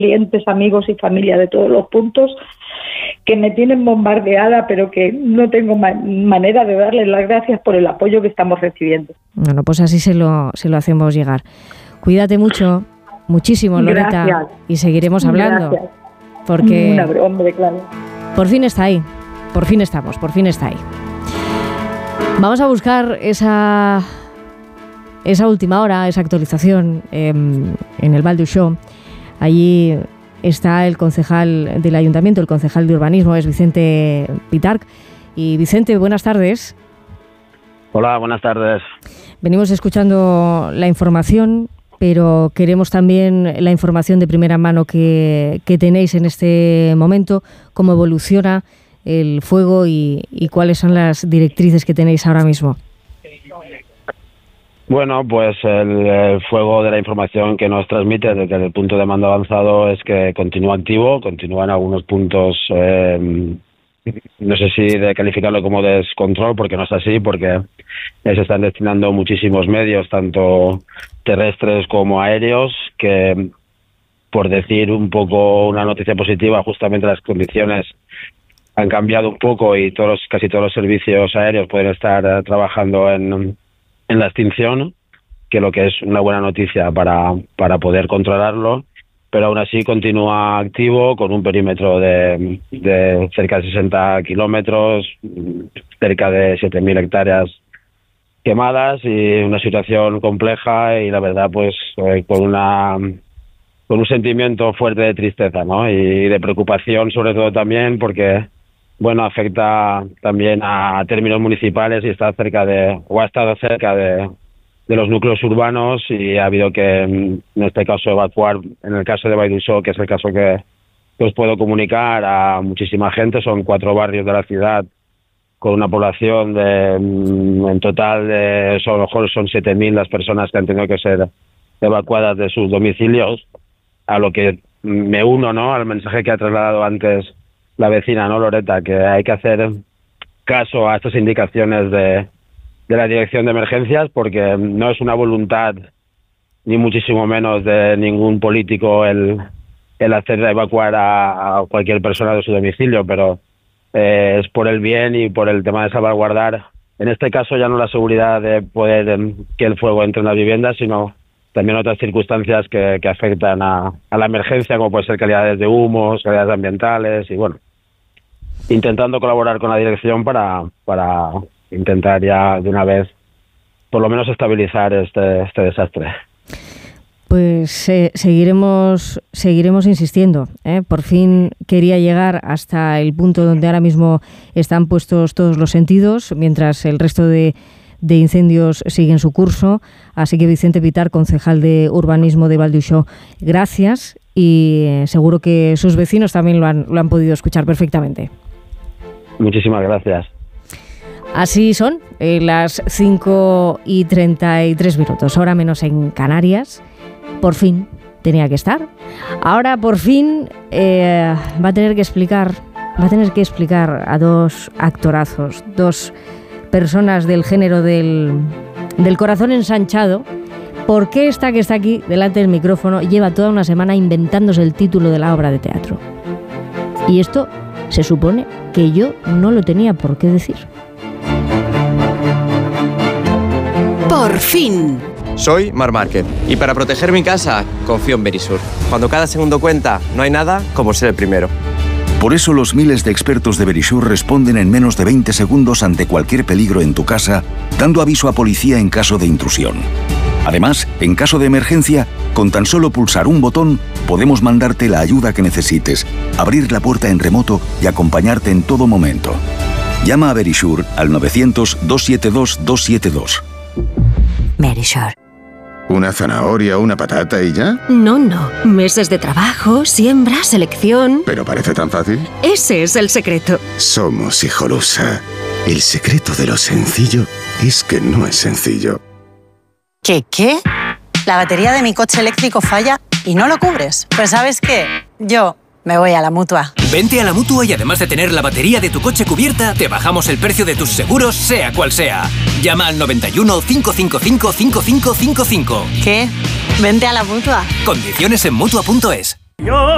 clientes, amigos y familia de todos los puntos, que me tienen bombardeada, pero que no tengo manera de darles las gracias por el apoyo que estamos recibiendo. Bueno, pues así se lo hacemos llegar. Cuídate mucho, muchísimo, Loreta. Gracias. Y seguiremos hablando. Gracias. Porque Hombre, claro. Por fin está ahí. Por fin estamos, por fin está ahí. Vamos a buscar esa última hora, esa actualización en el Val d'Uixó. Allí está el concejal del Ayuntamiento, el concejal de Urbanismo, es Vicente Pitarch. Y Vicente, buenas tardes. Hola, buenas tardes. Venimos escuchando la información, pero queremos también la información de primera mano que tenéis en este momento, cómo evoluciona el fuego y cuáles son las directrices que tenéis ahora mismo. Bueno, pues el fuego de la información que nos transmite desde el punto de mando avanzado es que continúa activo, continúan algunos puntos, no sé si de calificarlo como descontrol, porque no es así, porque se están destinando muchísimos medios, tanto terrestres como aéreos, que por decir un poco una noticia positiva, justamente las condiciones han cambiado un poco y casi todos los servicios aéreos pueden estar trabajando en la extinción, que lo que es una buena noticia para poder controlarlo, pero aún así continúa activo con un perímetro de cerca de 60 kilómetros, cerca de 7.000 hectáreas quemadas y una situación compleja y la verdad pues con un sentimiento fuerte de tristeza, ¿no? Y de preocupación sobre todo también porque bueno, afecta también a términos municipales y ha estado cerca de los núcleos urbanos y ha habido que, en este caso, evacuar, en el caso de Vall d'Uixó, que es el caso que os puedo comunicar, a muchísima gente. Son 4 barrios de la ciudad con una población en total a lo mejor son 7.000 las personas que han tenido que ser evacuadas de sus domicilios, a lo que me uno, ¿no?, al mensaje que ha trasladado antes la vecina, ¿no, Loreta?, que hay que hacer caso a estas indicaciones de la Dirección de Emergencias, porque no es una voluntad, ni muchísimo menos de ningún político el hacer evacuar a cualquier persona de su domicilio, pero es por el bien y por el tema de salvaguardar, en este caso ya no la seguridad de poder que el fuego entre en las viviendas, sino también otras circunstancias que afectan a la emergencia, como puede ser calidades de humos, calidades ambientales y bueno, intentando colaborar con la dirección para intentar ya de una vez por lo menos estabilizar este desastre. Pues seguiremos insistiendo, ¿eh? Por fin quería llegar hasta el punto donde ahora mismo están puestos todos los sentidos, mientras el resto de incendios siguen su curso. Así que Vicente Pitarch, concejal de Urbanismo de Val d'Uixó, gracias, y seguro que sus vecinos también lo han podido escuchar perfectamente. Muchísimas gracias. Así son las 5:33, hora menos en Canarias. Por fin tenía que estar. Ahora por fin va a tener que explicar a 2 actorazos, 2 personas del género del corazón ensanchado, por qué esta que está aquí delante del micrófono lleva toda una semana inventándose el título de la obra de teatro. Y esto se supone que yo no lo tenía por qué decir. Por fin. Soy Marc Márquez y para proteger mi casa confío en Verisur. Cuando cada segundo cuenta, no hay nada como ser el primero. Por eso los miles de expertos de Verisur responden en menos de 20 segundos ante cualquier peligro en tu casa, dando aviso a policía en caso de intrusión. Además, en caso de emergencia, con tan solo pulsar un botón, podemos mandarte la ayuda que necesites, abrir la puerta en remoto y acompañarte en todo momento. Llama a Verisur al 900-272-272. Verisur. ¿Una zanahoria, una patata y ya? No. Meses de trabajo, siembra, selección... ¿Pero parece tan fácil? Ese es el secreto. Somos Hijolusa. El secreto de lo sencillo es que no es sencillo. ¿Qué? La batería de mi coche eléctrico falla y no lo cubres. Pues ¿sabes qué? Yo me voy a la Mutua. Vente a la Mutua y además de tener la batería de tu coche cubierta, te bajamos el precio de tus seguros, sea cual sea. Llama al 91 555 5555. ¿Qué? Vente a la Mutua. Condiciones en Mutua.es.